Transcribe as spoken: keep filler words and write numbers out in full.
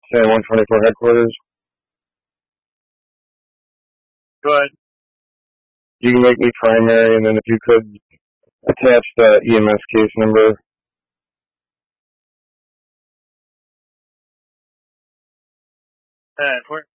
San one twenty-four headquarters. Go ahead. You can make me primary, and then if you could attach the E M S case number. Uh, where,